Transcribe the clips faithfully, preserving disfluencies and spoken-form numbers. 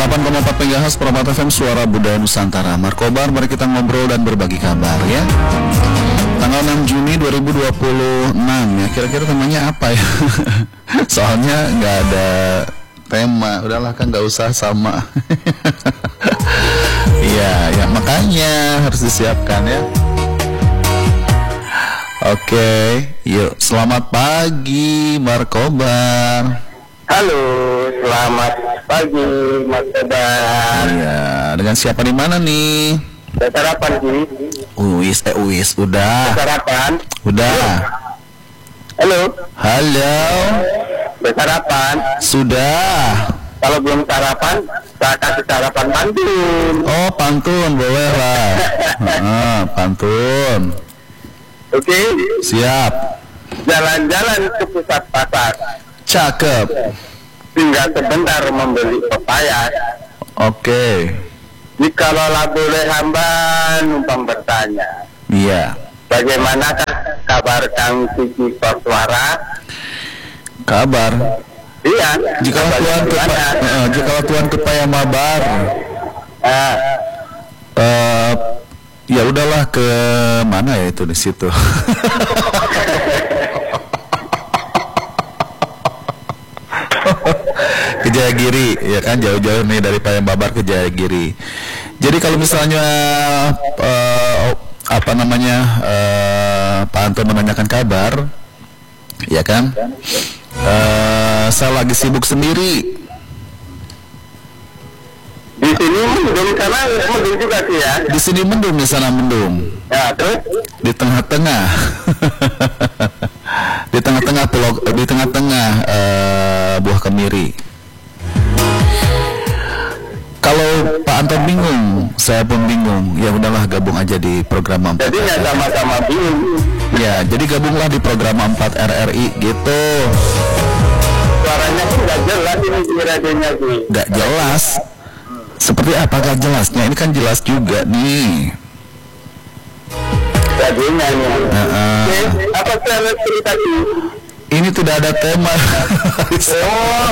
delapan koma empat megahertz Permata F M, Suara Budaya Nusantara. Markobar, mari kita ngobrol dan berbagi kabar ya. Tanggal enam Juni dua ribu dua puluh enam ya, kira-kira temanya apa ya? Soalnya nggak ada tema, udahlah kan nggak usah sama. Iya, ya makanya harus disiapkan ya. Oke, yuk selamat pagi Markobar. Halo, selamat pagi Mas Tebar. Iya, dengan siapa di mana nih? Udah sarapan sih? Uwis, eh Uwis, udah. Udah sarapan? Udah. Halo. Halo. Udah sarapan? Sudah. Kalau belum sarapan, saya kasih sarapan pantun. Oh, pantun, boleh lah. Ah, pantun. Oke. Siap. Jalan-jalan ke pusat pasar. Cakep. Tinggal sebentar membeli pepaya. Oke. Jikalau boleh hamba numpang bertanya. Iya. Bagaimanakah kabar Kang Kiki Koswara? Kabar. Iya. Jika Tuhan kepa, uh, jika Tuhan kepaya mabar. Ah. Uh, ya udahlah ke mana ya itu di situ. Ke Jayagiri ya kan, jauh-jauh nih dari Payambabar ke Jayagiri. Jadi kalau misalnya uh, apa namanya uh, Pak Anton menanyakan kabar, ya kan? Uh, saya lagi sibuk sendiri. Di sini mendung, karena mendung juga sih ya. Di sini mendung, di sana mendung. Ya, terus? Di tengah-tengah. Di tengah-tengah pulau, di tengah-tengah uh, Buah Kemiri. Kalau Pak Anton bingung, saya pun bingung. Ya udahlah, gabung aja di program empat. Jadi nggak sama-sama bingung. Ya, jadi gabunglah di program empat R R I gitu. Suaranya pun nggak jelas ini di radionya sih. Nggak jelas. Seperti apa gak jelasnya? Ini kan jelas juga nih. Radionya ini. Uh, uh. Oke, apa cerita sih? Ini tidak ada tema. Oh.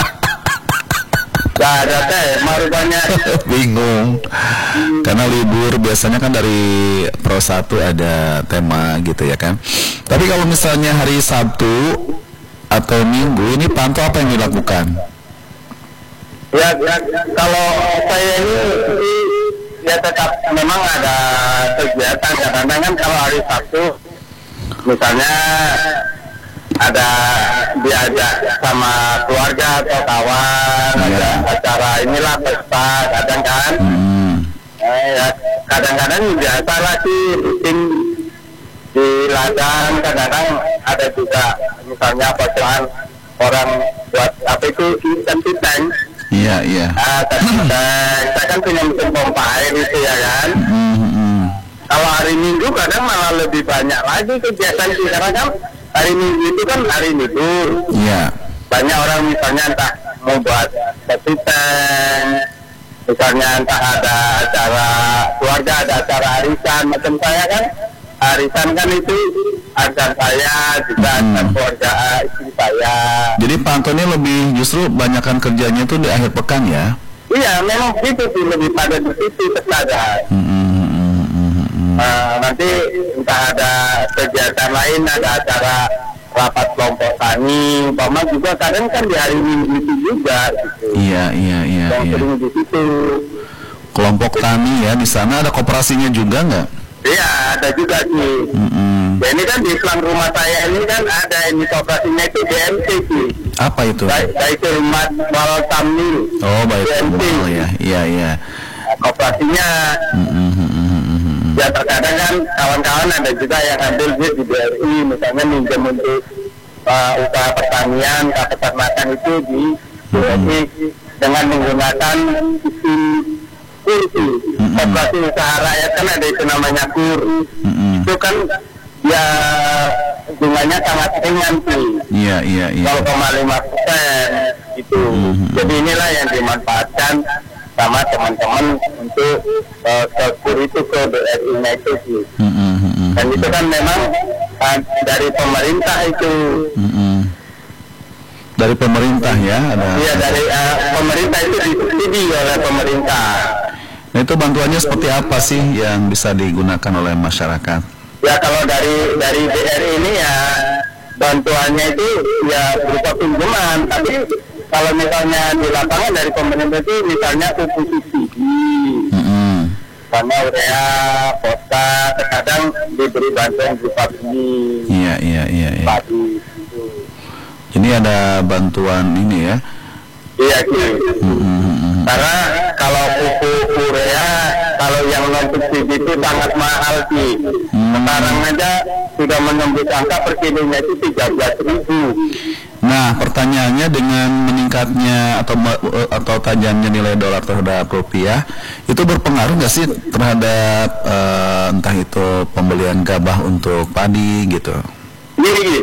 Gak ada tema rupanya. Bingung. Karena libur biasanya kan dari Pro satu ada tema gitu ya kan. Tapi kalau misalnya hari Sabtu atau Minggu, ini pantau apa yang dilakukan? Ya, ya, kalau saya ini ya tetap memang ada kegiatan. Kadang-kadang kan kalau hari Sabtu misalnya ada diajak sama keluarga atau kawan, ya. Ada acara inilah pesta kadang kan. Hmm. Eh, ya, kadang-kadang biasa lah sih rutin di ladang. Kadang-kadang ada juga misalnya potongan orang buat apa itu insentif tank. Iya, iya. Ah, saya kan punya mesin pompa air itu ya kan. Mm-hmm. Kalau hari Minggu kadang malah lebih banyak lagi kegiatan sih, karena kan hari Minggu itu kan hari libur. Iya. Banyak orang misalnya entah mau buat septic tank, misalnya entah ada acara keluarga, ada acara arisan, macam saya kan. Arisan kan itu arisan saya juga arisan keluarga istri saya. Jadi Pak Antoni lebih justru banyakkan kerjanya itu di akhir pekan ya? Iya, memang gitu sih, lebih pada di situ terkadang. Mm-hmm. Nah, nanti entah ada kegiatan lain, ada acara rapat kelompok tani, umpama juga kadang kan di hari Minggu itu juga. Gitu. Iya, iya, iya. Yang iya. sering di situ. Kelompok tani ya, di sana ada koperasinya juga nggak? Iya, ada juga sih. Mm-hmm. Ya, ini kan di selang rumah saya ini kan ada ini kooperasinya itu D M C sih. Apa itu? Baik Rumah Wal Tamil. Oh, baik. Oh, ya, iya, iya. Nah, kooperasinya. Mm-hmm. Ya terkadang kan kawan-kawan ada juga yang ambil duit di B R I, misalnya minjem untuk uh, usaha pertanian, peternakan itu di B R I dengan menggunakan sistem kursi. Koperasi usaha rakyat kan ada itu namanya kur. Itu kan ya bunganya sangat ringan sih. Iya, iya, iya. nol koma lima persen itu. Jadi inilah yang dimanfaatkan sama teman-teman untuk uh, ke kur itu, ke B R I-nya itu sih. Dan itu kan memang uh, dari pemerintah itu. Dari pemerintah ya ada. Iya, dari uh, pemerintah itu disubsidi oleh pemerintah. Nah, itu bantuannya seperti apa sih yang bisa digunakan oleh masyarakat? Ya kalau dari dari B R ini ya bantuannya itu ya berupa pinjaman, tapi kalau misalnya di lapangan dari pemerintah itu misalnya pupuk subsidi, Mm-hmm. karena urea, fosfat, terkadang diberi bantuan berupa benih, Iya iya iya. iya. padi. Gitu. Ini ada bantuan ini ya. Iya sih. Mm-hmm. Karena kalau pupuk urea, kalau yang non subsidi itu sangat mahal sih. Hmm. Sekarang aja sudah menembus angka per kilonya itu tiga belas ribu. Nah, pertanyaannya dengan meningkatnya atau atau tajamnya nilai dolar terhadap rupiah, itu berpengaruh nggak sih terhadap uh, entah itu pembelian gabah untuk padi gitu? Jadi,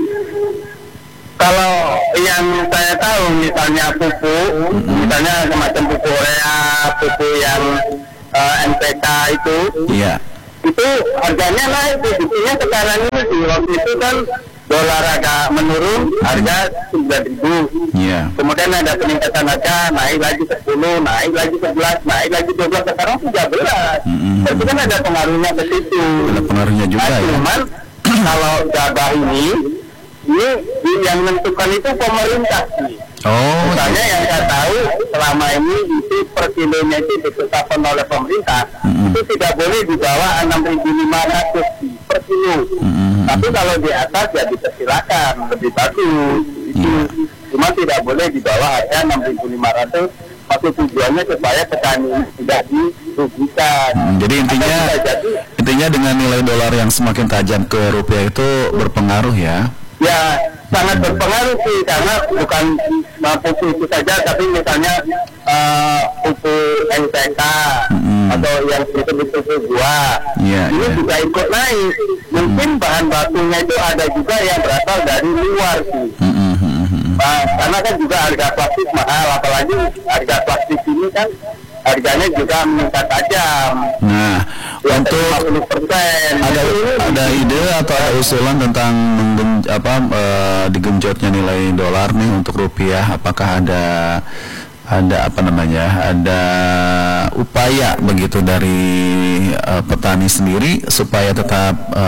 kalau yang saya tahu misalnya pupuk, mm-hmm. misalnya semacam pupuk urea, pupuk yang uh, N P K itu, Iya. itu harganya naik. Buktinya sekarang ini di waktu itu kan dolar agak menurun, harga sembilan ribu. Iya. Kemudian ada peningkatan harga, naik lagi sepuluh, naik lagi sebelas, naik lagi dua belas, sekarang tiga belas. Mm-hmm. Itu kan ada pengaruhnya ke situ. Ada pengaruhnya juga nah, ya. Cuman kalau gabah ini, ini yang menentukan itu pemerintah sih. Oh. Misalnya yang saya tahu selama ini itu per kilonya itu ditetapkan oleh pemerintah, mm-hmm. itu tidak boleh di bawah enam ribu lima ratus per kilo. Mm-hmm. Tapi kalau di atas ya dipersilakan, lebih bagus. Itu Yeah. cuma tidak boleh di bawah harga enam ribu lima ratus. Maksud tujuannya supaya petani tidak dirugikan. Hmm, jadi intinya jadi, intinya dengan nilai dolar yang semakin tajam ke rupiah itu berpengaruh ya. Ya sangat berpengaruh sih, karena bukan pupuk itu saja, tapi misalnya uh, pupuk N P K mm-hmm. atau yang disebut pupuk buah, yeah, ini yeah. juga ikut naik. Mungkin mm-hmm. bahan bakunya itu ada juga yang berasal dari luar sih. Mm-hmm. Nah, karena kan juga harga plastik mahal, apalagi harga plastik ini kan harganya juga meningkat tajam. Nah, ya, untuk lima puluh persen. ada ada ide atau ada usulan tentang menggen, apa e, digenjotnya nilai dolar nih untuk rupiah, apakah ada ada apa namanya ada upaya begitu dari e, petani sendiri supaya tetap e,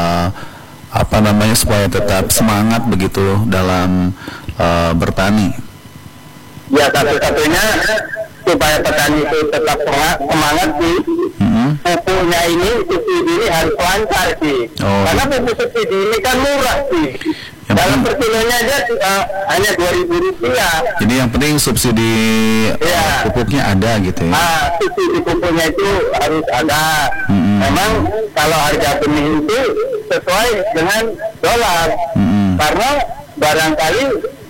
apa namanya supaya tetap semangat begitu dalam e, bertani? Ya, satu-satunya supaya petani itu tetap semangat sih, mm-hmm. pupuknya ini, subsidi ini harus lancar sih. Oh. Karena pupuk subsidi ini kan murah sih. Yang dalam per kilonya aja uh, hanya dua ribu rupiah. Jadi yang penting subsidi ya. Pupuknya ada gitu ya. Nah, subsidi pupuknya itu harus ada. Mm-hmm. Memang kalau harga benih itu sesuai dengan dolar. Mm-hmm. Karena barangkali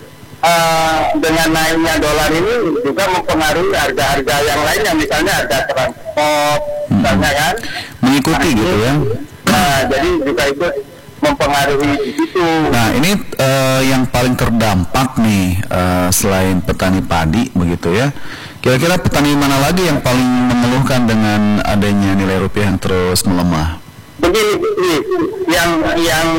Uh, dengan naiknya dolar ini juga mempengaruhi harga-harga yang lainnya, misalnya harga transport, hmm. misalnya kan mengikuti nah, gitu ya. Nah, jadi juga ikut mempengaruhi di situ. Nah, ini uh, yang paling terdampak nih uh, selain petani padi begitu ya. Kira-kira petani mana lagi yang paling mengeluhkan dengan adanya nilai rupiah yang terus melemah? Begini, yang yang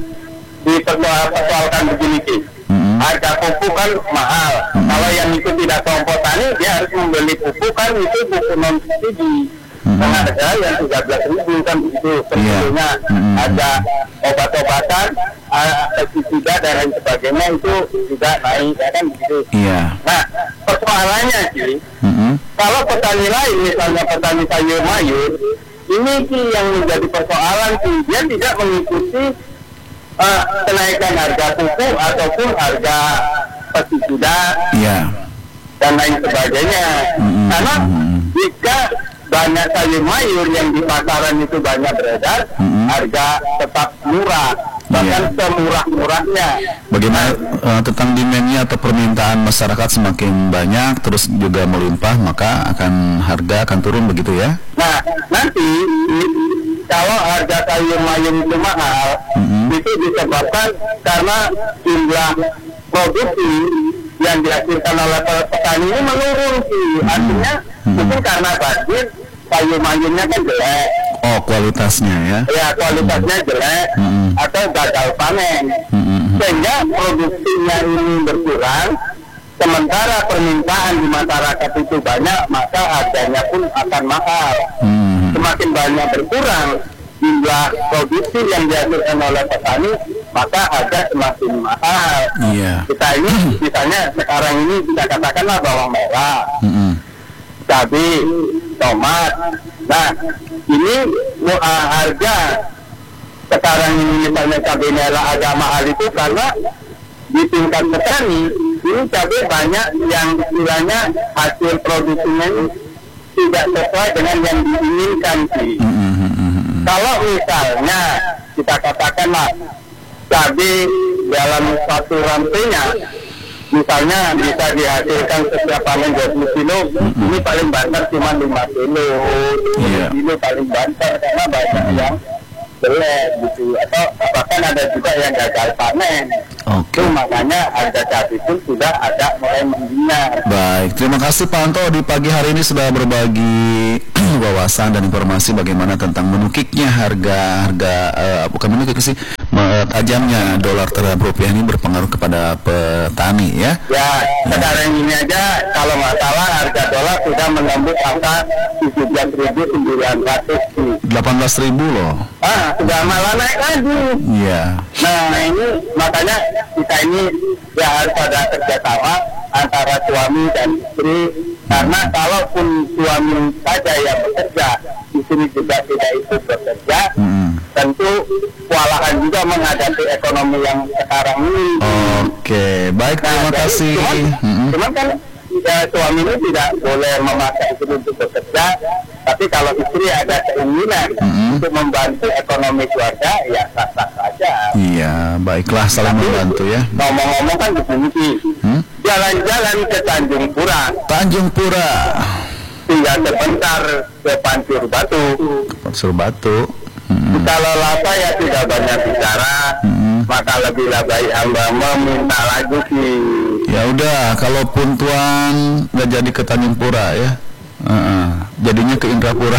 dipersoalkan begini sih. Mm-hmm. Harga pupuk kan mahal. Mm-hmm. Kalau yang itu tidak kelompok tani, dia harus membeli pupuk kan itu pupuk non subsidi. Mm-hmm. Karena harga yang tiga belas ribu kan begitu. Tentunya yeah. mm-hmm. ada obat-obatan, pestisida dan lain sebagainya itu juga naik, ya kan begitu. Yeah. Nah, persoalannya sih, mm-hmm. kalau petani lain, misalnya petani sayur mayur, ini sih yang menjadi persoalan sih, dia tidak mengikuti Uh, kenaikan harga pupuk ataupun harga pestisida yeah. dan lain sebagainya. Mm-hmm. Karena jika banyak sayur mayur yang di pasaran itu banyak beredar, mm-hmm. harga tetap murah, bahkan yeah. semurah-murahnya. Bagaimana uh, tentang demand-nya atau permintaan masyarakat semakin banyak terus juga melimpah, maka akan harga akan turun begitu ya? Nah, nanti kalau harga sayur mayur itu mahal, mm-hmm. itu disebabkan karena jumlah produksi yang dihasilkan oleh petani ini menurun sih. Mm-hmm. Artinya mm-hmm. mungkin karena banjir, sayur mayurnya kan jelek. Oh, kualitasnya ya? Ya, kualitasnya mm-hmm. jelek mm-hmm. atau gagal panen. Mm-hmm. sehingga produksinya ini berkurang, sementara permintaan di masyarakat itu banyak, maka harganya pun akan mahal. Hmm. Semakin banyak berkurang jumlah produksi yang dihasilkan oleh petani, maka harga semakin mahal. Yeah. Kita ini misalnya sekarang ini kita katakanlah bawang merah, mm-hmm. cabai, tomat. Nah, ini uh, harga sekarang ini misalnya cabai merah agak mahal itu karena di tingkat petani ini cabai banyak yang istilahnya hasil produksinya ini tidak sesuai dengan yang diinginkan sih. Mm-hmm. Kalau misalnya kita katakanlah cabai dalam satu rantainya misalnya bisa dihasilkan setiap panen dua puluh kilo, mm-hmm. ini paling banter cuma lima kilo, yeah. kilo paling banter karena banyak mm-hmm. yang jelek gitu, atau bahkan ada juga yang gagal panen. Oke. Itu makanya harga cabai pun sudah ada mulai menggina. Baik, terima kasih Pak Anto di pagi hari ini sudah berbagi wawasan dan informasi bagaimana tentang menukiknya harga harga uh, bukan menukik sih tajamnya dolar terhadap rupiah ini berpengaruh kepada petani ya. Ya, sekarang ini aja kalau nggak salah harga dolar sudah menembus angka tujuh belas ribu sembilan ratus. delapan belas ribu loh. Ah, sudah malah naik lagi. Iya. Nah, ini makanya kita ini ya harus ada kerjasama antara suami dan istri. Karena kalaupun suami saja yang bekerja, istri juga tidak ikut bekerja, hmm. tentu kewalahan juga menghadapi ekonomi yang sekarang ini. Oke, baik, terima nah, kasih. Cuman, hmm. cuman kan ya, suami ini tidak boleh memaksa istri untuk bekerja, tapi kalau istri ada keinginan hmm. untuk membantu ekonomi keluarga, ya sah-sah saja. Iya, baiklah, saling membantu ya. Ngomong-ngomong kan begini sih. Hmm? Jalan-jalan ke Tanjung Pura. Tanjung Pura. Tinggal sebentar ke Pancur Batu. Pancur Batu. Hmm. Kalau lapa ya tidak banyak bicara, hmm. maka lebihlah baik hamba meminta lagu sih. Ya udah, kalaupun Tuan nggak jadi ke Tanjung Pura ya, uh-uh. jadinya ke Indrapura.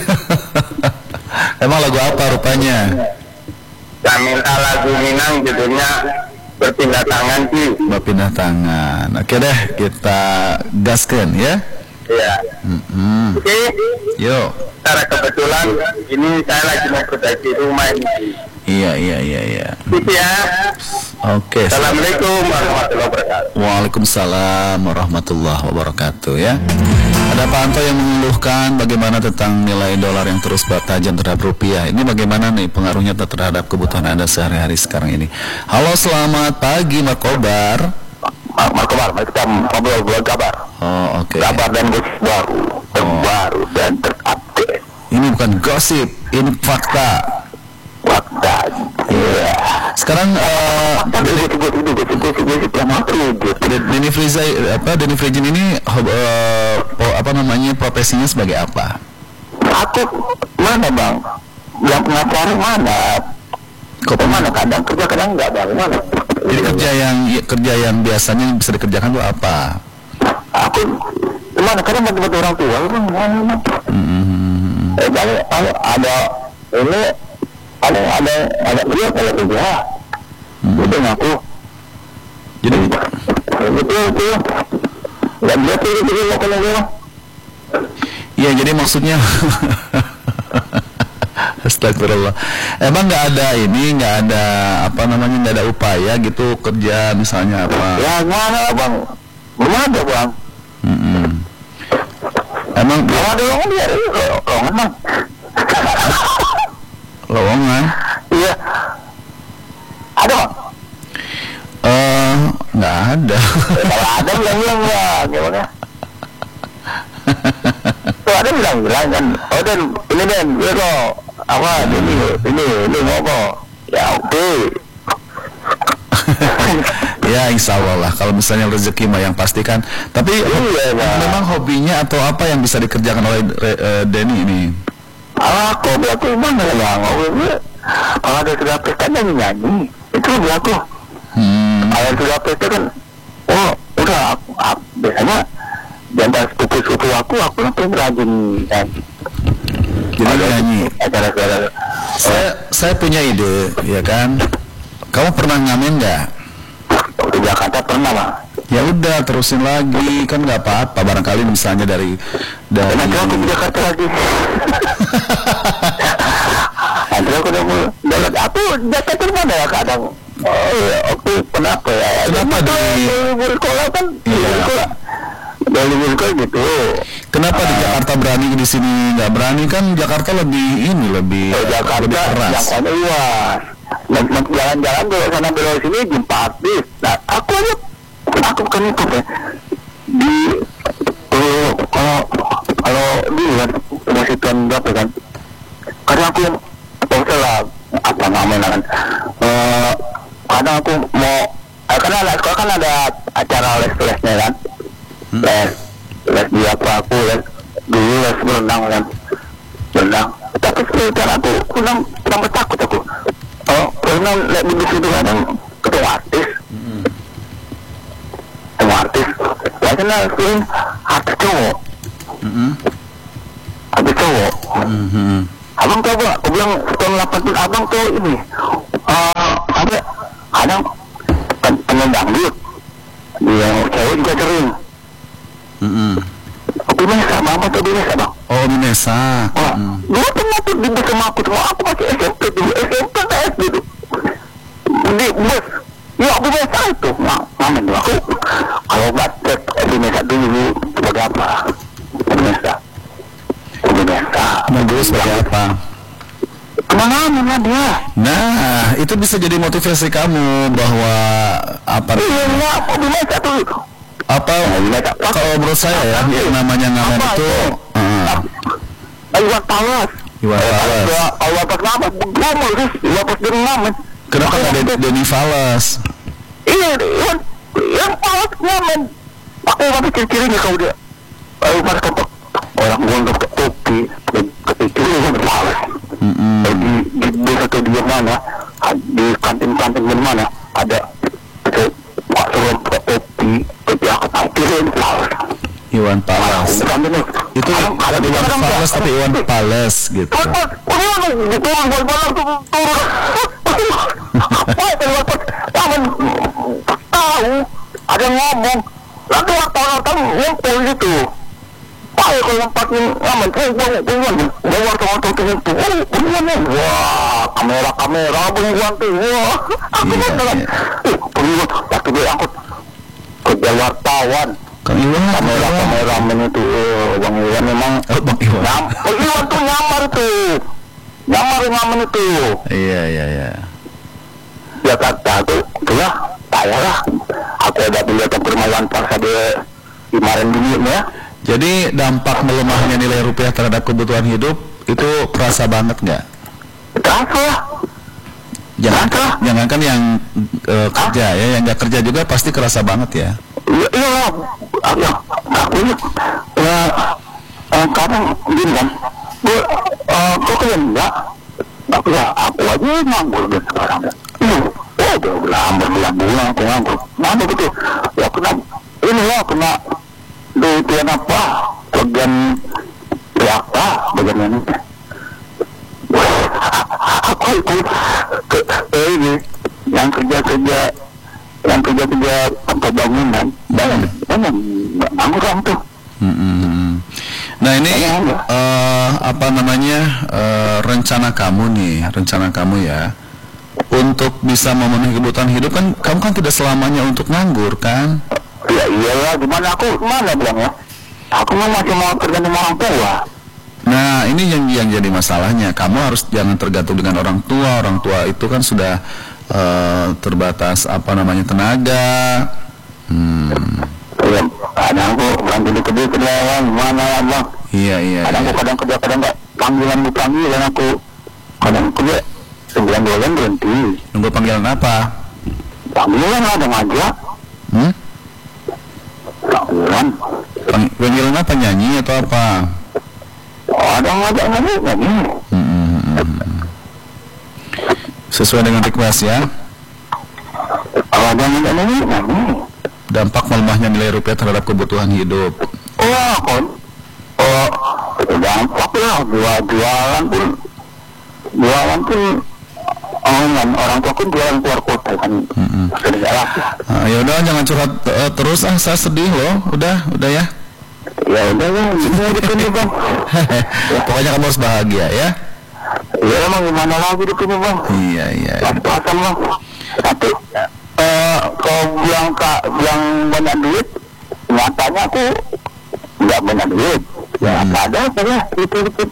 Emang lagu apa rupanya? Saya minta lagu Minang judulnya Berpindah Tangan sih. Berpindah Tangan. Oke deh, kita gaskan ya. Iya. Mm-hmm. Oke. Okay. Yuk. Secara kebetulan ini saya lagi mau perbaiki rumah ini. Iya iya iya iya. Gitu ya. Oke. Assalamualaikum warahmatullahi wabarakatuh. Waalaikumsalam warahmatullahi wabarakatuh ya. Ada Pak Anto yang mengeluhkan bagaimana tentang nilai dolar yang terus bertajam terhadap rupiah. Ini bagaimana nih pengaruhnya terhadap kebutuhan Anda sehari-hari sekarang ini. Halo, selamat pagi Mak Kobar. Mak Kobar, kita ngobrol buat kabar. Oh, oke. Okay. Kabar dan gosip baru, terbaru oh. dan terupdate. Ini bukan gosip, ini fakta. Fakta. Iya. Sekarang uh, Denny Friza apa Denny Frijin ini uh, apa namanya profesinya sebagai apa? Aku mana bang? Yang pengacara mana? Kok mana kadang kerja kadang enggak bang mana? Jadi kerja yang kerja yang biasanya bisa dikerjakan itu apa? Aku mana kadang bantu orang tua bang mana? Hmm. Eh bang ada ini ada ada ada dia kalau kerja. Hmm. Itu ngaku. Jadi betul itu. Dan dia tuh itu kalau dia. Iya, jadi maksudnya astagfirullah. Emang nggak ada ini, nggak ada apa namanya, nggak ada upaya gitu kerja misalnya apa? Ya mana bang? Belum ada bang. Mm-hmm. Emang belum ada lowongan dia, lowongan bang. Lowongan? Iya. Ada bang? Eh, nggak ada. Kalau ada bilang-bilang ya, gimana? Tuh ada bilang-bilang kan, oh dan ini dan ini kok apa ini ini ini ngomong ya oke. Okay. Ya insya Allah lah, kalau misalnya rezeki mah yang pastikan. Tapi iya, memang hobinya atau apa yang bisa dikerjakan oleh uh, Denny ini? Aku berarti mana bang? Kalau ada sudah pesta nyanyi nyanyi itu berlaku. Hmm. Kalau sudah pesta kan, oh udah aku, aku biasanya jangan sepupu-sepupu aku aku nanti rajin kan. Jadi nyanyi. Acara-acara. Saya saya punya ide, ya kan. Kamu pernah ngamen nggak? Di Jakarta pernah, Pak. Ya udah, terusin lagi, kan nggak apa-apa. Barangkali misalnya dari dari. Nanti aku di Jakarta lagi. Nanti aku udah mulai. Aku Jakarta mana ya kadang. Oh iya, aku kenapa ya? Kenapa di libur sekolah kan? Iya. Dari libur sekolah gitu. Kenapa di Jakarta berani, di sini nggak berani? Kan Jakarta lebih ini lebih Oh, Jakarta lebih keras. yang kau luas. Dan dan jalan-jalan dari sana dari sini jam empat bis. Nah, aku aja aku bukan itu ya. Di uh, kalau kalau dulu kan masih tahun berapa kan? Karena aku atau salah apa namanya kan? Uh, kadang aku mau eh, karena anak sekolah kan ada acara les-lesnya kan? Hmm. Les les di apa aku les dulu les berenang kan? Berenang. Tapi sekarang aku kurang kurang takut aku. Oh, berenang les di situ kadang ketemu artis. Hmm. Ketemu artis. Biasanya sering artis cowok. Mm-hmm. Artis cowok. Mm-hmm. Abang tahu gak? Aku bilang tahun delapan puluh abang tuh ini. Uh, ada kadang pen penyanyi dangdut. Dia cewek juga sering. Mm-hmm. Binesa, bang, apa tuh binesa bang? Oh, Binesa. Wah, Mm. dia pernah tuh di bus sama aku tuh, aku masih S M P tuh, S M P ke S D tuh. Di bus, ya aku biasa itu, nah, ngamen tuh aku. Kalau nggak cek binesa dulu sebagai apa? Binesa, binesa. Mau dulu sebagai apa? Kemana-mana lah dia? Nah, itu bisa jadi motivasi kamu bahwa apa Iya, nggak, aku binesa tuh. apa kalau menurut saya ya yang namanya ngamen itu uh, Iwan Palas. Iwan Fals. Iwan Palas nama, ngomong sih, Iwan Palas dari ngamen. Kenapa nggak ada Denny Fals? Iya, Iwan, Iwan Palas ngamen. Aku nggak pikir cirinya kau dia. Iwan Palas kau orang gondok ke kopi, kepikir Iwan Palas. Di di desa tuh dia mana? Di kantin-kantin di mana? Ada itu Pak Suron ke kopi, kopi aku pikir Iwan Palas. Iwan Fals. Itu ada Iwan Fals tapi Iwan Fals gitu. Tahu ada ngomong lalu wartawan ngumpul gitu. Pak kalau lompatin ngamen tuh buang buang buang wartawan tuh itu wah kamera kamera buang tuh wah aku bilang buang waktu dia angkut kerja wartawan. Kang Iwan Kamera kameramen itu Bang Iwan memang oh, Bang Iwan. Nyam, Bang Iwan tuh nyamar tuh nyamar ngamen itu Iya iya iya. Jakarta tuh tuh lah saya lah aku ada dilihat permainan paksa di kemarin dulu ya. Jadi dampak melemahnya nilai rupiah terhadap kebutuhan hidup itu terasa banget nggak? Terasa lah. Jangan Terasa. jangankan yang uh, kerja ya, yang nggak kerja juga pasti kerasa banget ya. Iya, iya, aku, aku ini, ya, eh, kadang gini kan, gue, eh, kok kalian enggak, aku ya, aku aja nganggur deh sekarang ya, iya, oh, udah berlambar bulan-bulan aku nganggur, nganggur gitu, ya kena, ini lah, kena, duitian apa, bagian, ya apa, bagian ini, aku itu, ke, eh, ini, yang kerja-kerja, yang kerja-kerja pembangunan banyak banyak angguran tuh. Mm-hmm. Nah ini uh, apa namanya uh, rencana kamu nih rencana kamu ya untuk bisa memenuhi kebutuhan hidup kan kamu kan tidak selamanya untuk nganggur kan? Ya iyalah gimana aku mana bilang ya aku mau masih mau tergantung orang tua. Nah ini yang yang jadi masalahnya kamu harus jangan tergantung dengan orang tua orang tua itu kan sudah Uh, terbatas apa namanya tenaga. Hmm. Ya, kadang aku berhenti di kedua kedua mana ya bang? Iya iya. Kadang iya. aku kadang kerja kadang nggak panggilan dipanggil dan aku kadang kerja sembilan bulan berhenti. Nunggu panggilan apa? Panggilan ada aja. Hmm? Panggilan. Pang panggilan apa nyanyi atau apa? Ada ngajak ngajak nyanyi. Hmm, hmm, hmm. Sesuai dengan request ya. Kalau ada ngajak nyanyi nyanyi. Dampak melemahnya nilai rupiah terhadap kebutuhan hidup. Oh, kon. Oh, dampak lah. Jual jualan pun, jualan pun Oh, kan orang tua pun jualan keluar kota kan. Mm-mm. Sudah lah. Ah, ya udah jangan curhat eh, terus ah, saya sedih loh. Udah, udah ya. Ya udah bang, ini di sini bang. Pokoknya kamu harus bahagia ya. Ya emang gimana lagi di sini bang? Iya, iya. Pas-pasan bang. Tapi eh kalau bilang kak bilang banyak duit, nyatanya aku nggak banyak duit. Ya Hmm. nggak ada saya itu itu.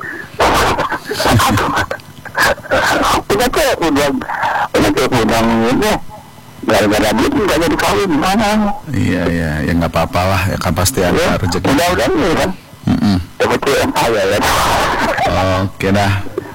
Punya cewek udah punya cewek udah ini. Gara-gara duit nggak jadi kawin mana? Iya, iya, ya nggak apa-apa lah, ya kan pasti ada Ya, rezeki. udah-udah nih kan. Mm-mm. Dapat cewek yang kaya ya. Oke dah.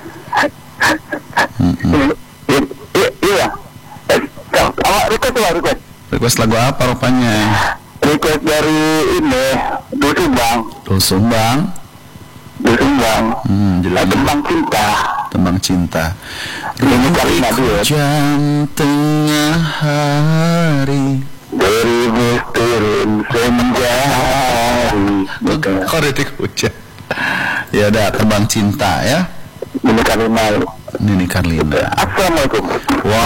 Mm-mm. Iya, iya. Eh, awak request lah request. Request lagu apa rupanya? Request dari ini, Dusun Bang, Dusun Bang. Dusun Bang. Hmm, Eh, jelas. Tentang cinta. Tembang cinta. Ini kali duit. Jam tengah hari. Beribu turun senja hari. Kok detik hujan? Ya udah, tembang cinta ya. Ini kali malu. Nini Carlina. Assalamualaikum. Wah.